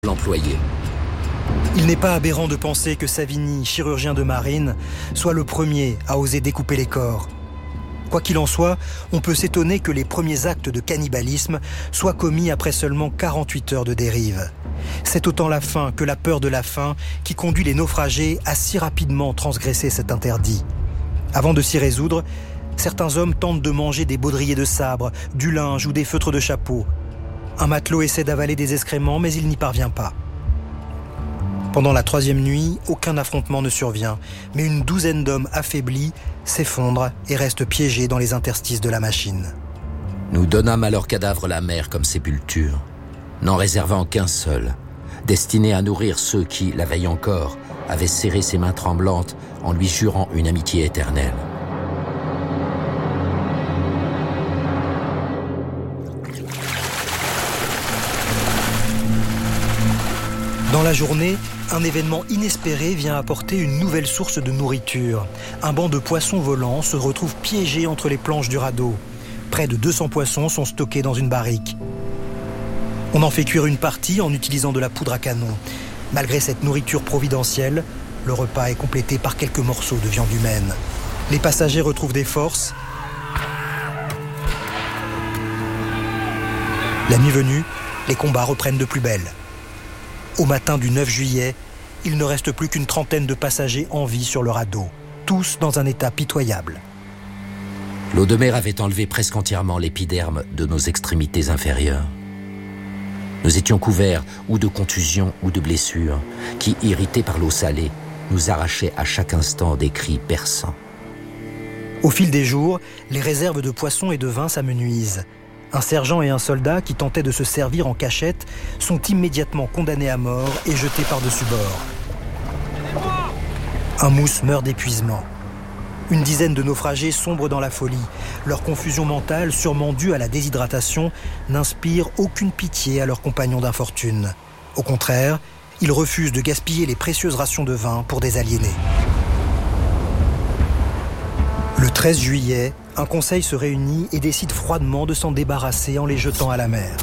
l'employé. Il n'est pas aberrant de penser que Savigny, chirurgien de marine, soit le premier à oser découper les corps. Quoi qu'il en soit, on peut s'étonner que les premiers actes de cannibalisme soient commis après seulement 48 heures de dérive. C'est autant la faim que la peur de la faim qui conduit les naufragés à si rapidement transgresser cet interdit. Avant de s'y résoudre, certains hommes tentent de manger des baudriers de sabre, du linge ou des feutres de chapeau. Un matelot essaie d'avaler des excréments, mais il n'y parvient pas. Pendant la 3e nuit, aucun affrontement ne survient, mais une douzaine d'hommes affaiblis s'effondrent et restent piégés dans les interstices de la machine. Nous donnâmes à leurs cadavres la mer comme sépulture, n'en réservant qu'un seul, destiné à nourrir ceux qui, la veille encore, avaient serré ses mains tremblantes en lui jurant une amitié éternelle. Dans la journée, un événement inespéré vient apporter une nouvelle source de nourriture. Un banc de poissons volants se retrouve piégé entre les planches du radeau. Près de 200 poissons sont stockés dans une barrique. On en fait cuire une partie en utilisant de la poudre à canon. Malgré cette nourriture providentielle, le repas est complété par quelques morceaux de viande humaine. Les passagers retrouvent des forces. La nuit venue, les combats reprennent de plus belle. Au matin du 9 juillet, il ne reste plus qu'une trentaine de passagers en vie sur le radeau, tous dans un état pitoyable. L'eau de mer avait enlevé presque entièrement l'épiderme de nos extrémités inférieures. Nous étions couverts ou de contusions ou de blessures qui, irrités par l'eau salée, nous arrachaient à chaque instant des cris perçants. Au fil des jours, les réserves de poissons et de vin s'amenuisent. Un sergent et un soldat qui tentaient de se servir en cachette sont immédiatement condamnés à mort et jetés par-dessus bord. Un mousse meurt d'épuisement. Une dizaine de naufragés sombrent dans la folie. Leur confusion mentale, sûrement due à la déshydratation, n'inspire aucune pitié à leurs compagnons d'infortune. Au contraire, ils refusent de gaspiller les précieuses rations de vin pour des aliénés. Le 13 juillet, un conseil se réunit et décide froidement de s'en débarrasser en les jetant à la mer.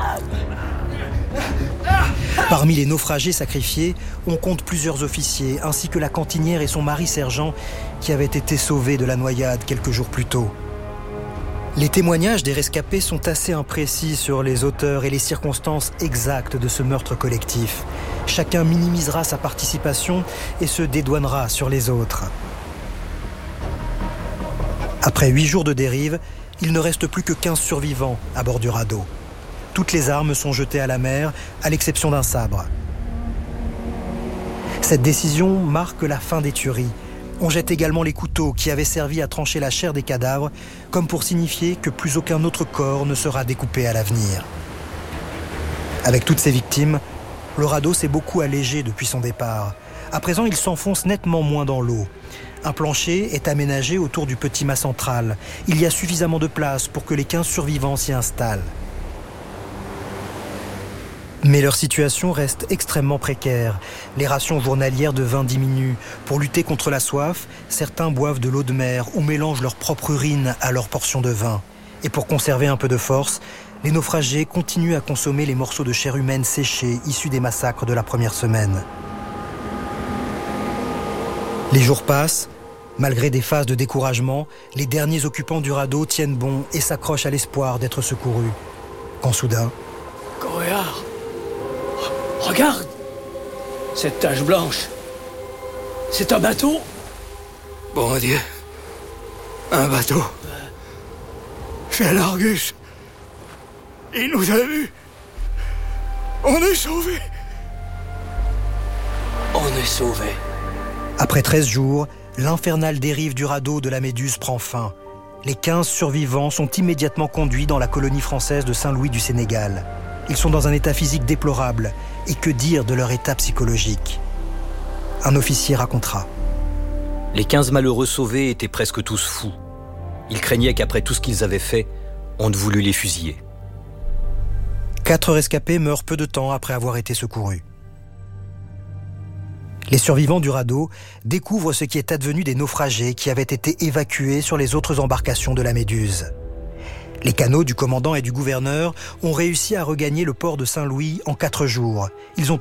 Parmi les naufragés sacrifiés, on compte plusieurs officiers, ainsi que la cantinière et son mari sergent, qui avaient été sauvés de la noyade quelques jours plus tôt. Les témoignages des rescapés sont assez imprécis sur les auteurs et les circonstances exactes de ce meurtre collectif. Chacun minimisera sa participation et se dédouanera sur les autres. Après 8 jours de dérive, il ne reste plus que 15 survivants à bord du radeau. Toutes les armes sont jetées à la mer, à l'exception d'un sabre. Cette décision marque la fin des tueries. On jette également les couteaux qui avaient servi à trancher la chair des cadavres, comme pour signifier que plus aucun autre corps ne sera découpé à l'avenir. Avec toutes ces victimes, le radeau s'est beaucoup allégé depuis son départ. À présent, il s'enfonce nettement moins dans l'eau. Un plancher est aménagé autour du petit mât central. Il y a suffisamment de place pour que les 15 survivants s'y installent. Mais leur situation reste extrêmement précaire. Les rations journalières de vin diminuent. Pour lutter contre la soif, certains boivent de l'eau de mer ou mélangent leur propre urine à leur portion de vin. Et pour conserver un peu de force, les naufragés continuent à consommer les morceaux de chair humaine séchés issus des massacres de la première semaine. Les jours passent. Malgré des phases de découragement, les derniers occupants du radeau tiennent bon et s'accrochent à l'espoir d'être secourus. Quand soudain... Coréard, regarde! Cette tache blanche, c'est un bateau? Bon Dieu, un bateau. C'est l'Argus. Il nous a vus. On est sauvés. On est sauvés. Après 13 jours, l'infernale dérive du radeau de la Méduse prend fin. Les 15 survivants sont immédiatement conduits dans la colonie française de Saint-Louis du Sénégal. Ils sont dans un état physique déplorable. Et que dire de leur état psychologique? Un officier racontera. Les 15 malheureux sauvés étaient presque tous fous. Ils craignaient qu'après tout ce qu'ils avaient fait, on ne voulût les fusiller. 4 rescapés meurent peu de temps après avoir été secourus. Les survivants du radeau découvrent ce qui est advenu des naufragés qui avaient été évacués sur les autres embarcations de la Méduse. Les canots du commandant et du gouverneur ont réussi à regagner le port de Saint-Louis en 4 jours. Ils ont